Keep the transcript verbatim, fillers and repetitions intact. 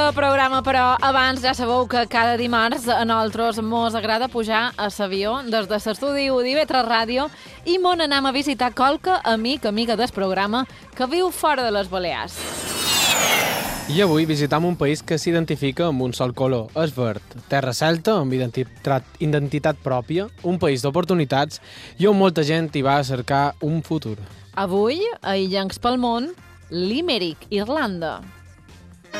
programa, però abans ja sabeu que cada dimarts a nosaltres mos agrada pujar a l'avió des de l'estudi d'I V tres Ràdio i mon anem a visitar qualque amic, amiga del programa que viu fora de les Balears. I avui visitam un país que s'identifica amb un sol color, és verd. Terra celta, amb identitat, identitat pròpia, un país d'oportunitats i on molta gent hi va a cercar un futur. Avui, a Illencs pel món, Limerick, Irlanda.